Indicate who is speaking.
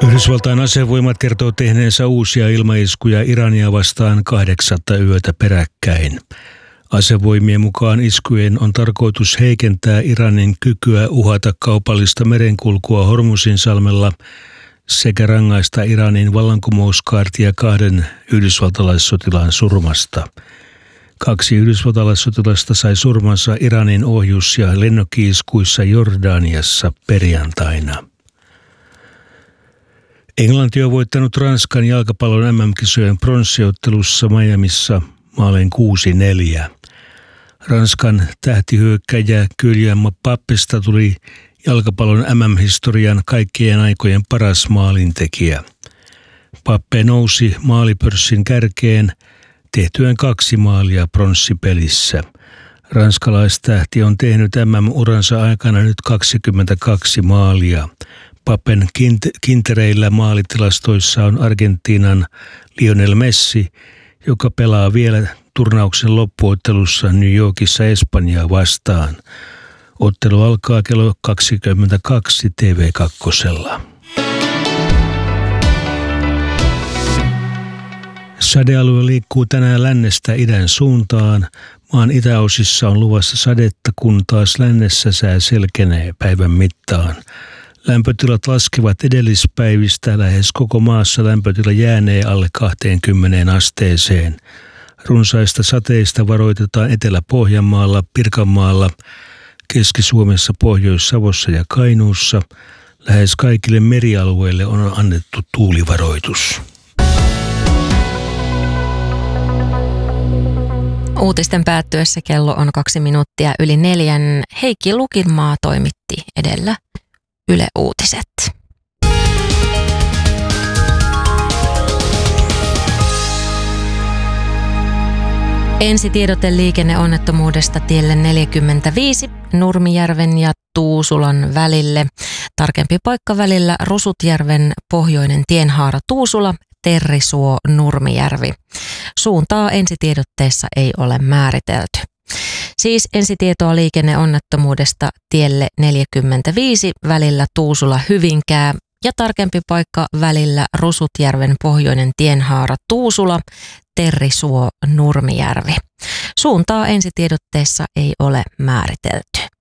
Speaker 1: Yhdysvaltain asevoimat kertoo tehneensä uusia ilmaiskuja Irania vastaan 8. yötä peräkkäin. Asevoimien mukaan iskujen on tarkoitus heikentää Iranin kykyä uhata kaupallista merenkulkua Hormuzinsalmella sekä rangaista Iranin vallankumouskaartia 2 yhdysvaltalaissotilaan surmasta. 2 yhdysvaltalaissotilasta sai surmansa Iranin ohjus- ja lennokki-iskuissa Jordaniassa perjantaina. Englanti on voittanut Ranskan jalkapallon MM-kisojen pronssiottelussa Miamissa maalein 6-4. Ranskan tähtihyökkäjä Kylian Mbappesta tuli jalkapallon MM-historian kaikkien aikojen paras maalintekijä. Mbappé nousi maalipörssin kärkeen tehtyään 2 maalia pronssipelissä. Ranskalaistähti on tehnyt MM-uransa aikana nyt 22 maalia. Mbappén kintereillä maalitilastoissa on Argentiinan Lionel Messi, joka pelaa vielä turnauksen loppuottelussa New Yorkissa Espanjaa vastaan. Ottelu alkaa kello 22 TV2. Sadealue liikkuu tänään lännestä idän suuntaan. Maan itäosissa on luvassa sadetta, kun taas lännessä sää selkenee päivän mittaan. Lämpötilat laskevat edellispäivistä. Lähes koko maassa lämpötila jäänee alle 20 asteeseen. Runsaista sateista varoitetaan Etelä-Pohjanmaalla, Pirkanmaalla, Keski-Suomessa, Pohjois-Savossa ja Kainuussa. Lähes kaikille merialueille on annettu tuulivaroitus.
Speaker 2: Uutisten päättyessä kello on 2 minuuttia yli 4. Heikki Lukinmaa toimitti edellä Yle Uutiset. Ensitiedote liikenneonnettomuudesta tielle 45 Nurmijärven ja Tuusulan välille. Tarkempi paikka välillä Rusutjärven pohjoinen tienhaara Tuusula, Terrisuo, Nurmijärvi. Suuntaa ensitiedotteessa ei ole määritelty. Siis ensitietoa liikenneonnettomuudesta tielle 45 välillä Tuusula-Hyvinkää ja tarkempi paikka välillä Rusutjärven pohjoinen tienhaara Tuusula, Terrisuo, Nurmijärvi. Suuntaa ensitiedotteessa ei ole määritelty.